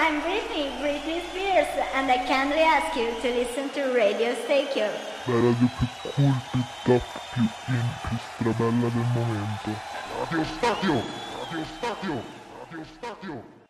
I'm Britney Spears, and I kindly ask you to listen to Radio Stereo. La radio più cool, più top, più in, più strabella del momento. Radio Stadio! Radio Stadio! Radio Stadio!